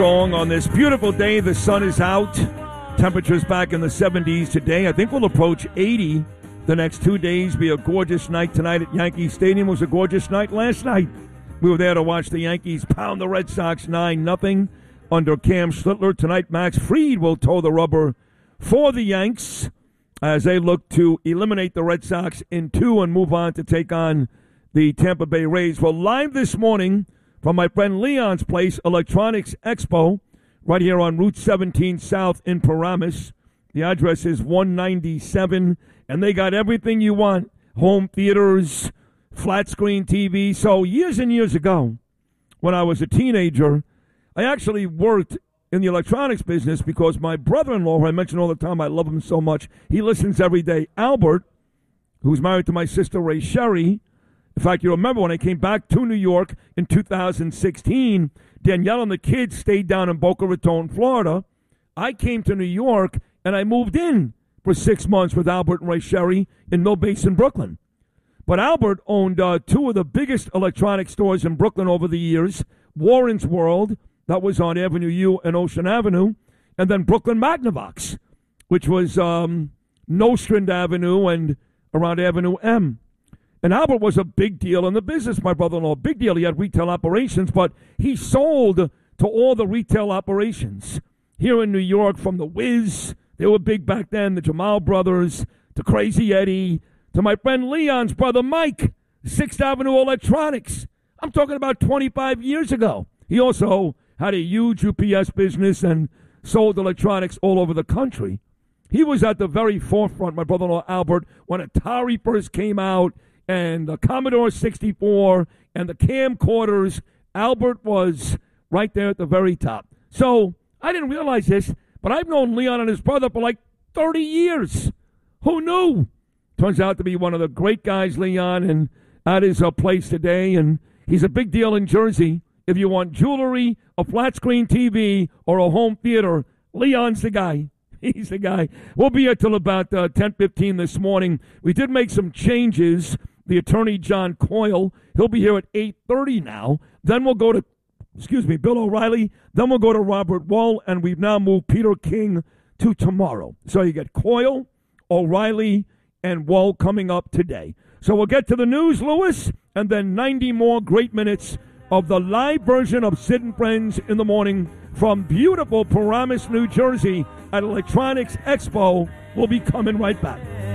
Strong on this beautiful day. The sun is out. Temperatures back in the 70s today. I think we'll approach 80 the next 2 days. Be a gorgeous night tonight at Yankee Stadium. It was a gorgeous night last night. We were there to watch the Yankees pound the Red Sox 9-0 under Cam Schlittler. Tonight, Max Fried will toe the rubber for the Yanks as they look to eliminate the Red Sox in 2 and move on to take on the Tampa Bay Rays. Well, live this morning from my friend Leon's place, Electronics Expo, right here on Route 17 South in Paramus. The address is 197, and they got everything you want. Home theaters, flat screen TV. So years and years ago, when I was a teenager, I actually worked in the electronics business because my brother-in-law, who I mention all the time, I love him so much, he listens every day, Albert, who's married to my sister Ray Sherry. In fact, you remember when I came back to New York in 2016, Danielle and the kids stayed down in Boca Raton, Florida. I came to New York, and I moved in for 6 months with Albert and Ray Sherry in Mill Basin, Brooklyn. But Albert owned 2 of the biggest electronic stores in Brooklyn over the years, Warren's World, that was on Avenue U and Ocean Avenue, and then Brooklyn Magnavox, which was Nostrand Avenue and around Avenue M. And Albert was a big deal in the business, my brother-in-law. Big deal. He had retail operations, but he sold to all the retail operations here in New York, from the Wiz. They were big back then, the Jamal Brothers, to Crazy Eddie, to my friend Leon's brother Mike, 6th Avenue Electronics. I'm talking about 25 years ago. He also had a huge UPS business and sold electronics all over the country. He was at the very forefront, my brother-in-law Albert, when Atari first came out, and the Commodore 64 and the camcorders. Albert was right there at the very top. So I didn't realize this, but I've known Leon and his brother for like 30 years. Who knew? Turns out to be one of the great guys, Leon, and at his place today. And he's a big deal in Jersey. If you want jewelry, a flat screen TV, or a home theater, Leon's the guy. He's the guy. We'll be here till about 10:15 this morning. We did make some changes. The attorney, John Coyle, he'll be here at 8:30 now. Then we'll go to, Bill O'Reilly. Then we'll go to Robert Wall, and we've now moved Peter King to tomorrow. So you get Coyle, O'Reilly, and Wall coming up today. So we'll get to the news, Lewis, and then 90 more great minutes of the live version of Sid and Friends in the Morning from beautiful Paramus, New Jersey at Electronics Expo. We'll be coming right back.